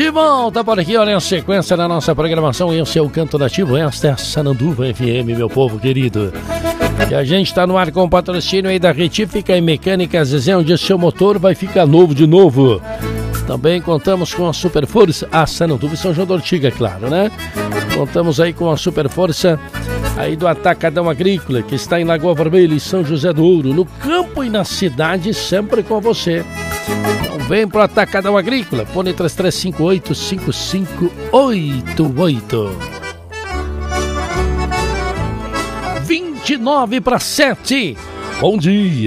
De volta por aqui, olha a sequência da nossa programação. Esse é o Canto Nativo, esta é a Sananduva FM, meu povo querido. E a gente está no ar com o patrocínio aí da Retífica e Mecânica Zezé, onde seu motor vai ficar novo de novo. Também contamos com a Super Força, a Sananduva e São João da Ortiga, claro, né? Contamos aí com a Super Força aí do Atacadão Agrícola, que está em Lagoa Vermelha e São José do Ouro, no campo e na cidade, sempre com você. Então vem pro Atacadão Agrícola, fone 3358-5588. 29 para 7. Bom dia.